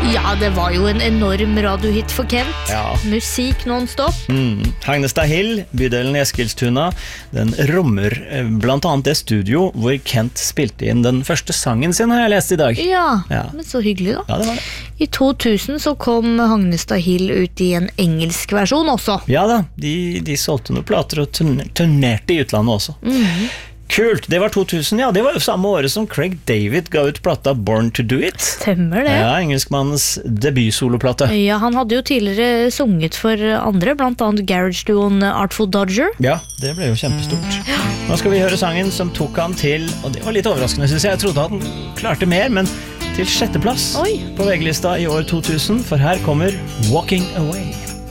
Ja, det var jo en enorm radiohit for Kent. Ja. Musikk non-stop. Hagnestad Hill, bydelen i Eskilstuna, den rommer blant annet det studio hvor Kent spilte inn den første sangen sin, har jeg lest i dag. Ja, Ja. men så hyggelig da. Ja, det var det. I 2000 så kom Hagnestad Hill ut i en engelsk versjon også. Ja da, de solgte noen plater og turnerte i utlandet også. Kult, det var 2000, ja, det var jo samme året som Craig David ga ut plata Born to Do It. Stemmer det. Ja, engelskmannens debutsoloplate. Ja, han hadde jo tidligere sunget for andre, blant annet Garage-duoen Artful Dodger. Ja, det ble jo kjempestort. Nå skal vi høre sangen som tok han til, og det var litt overraskende, synes jeg trodde han klarte mer, men til 6. plass Oi. på VG-lista i år 2000, for her kommer Walking Away.